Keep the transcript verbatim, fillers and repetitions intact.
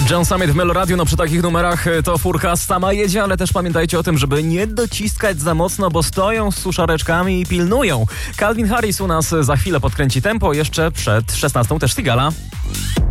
John Summit w Meloradiu, no przy takich numerach to furka sama jedzie, ale też pamiętajcie o tym, żeby nie dociskać za mocno, bo stoją z suszareczkami i pilnują. Calvin Harris u nas za chwilę podkręci tempo, jeszcze przed szesnastą też Sigala.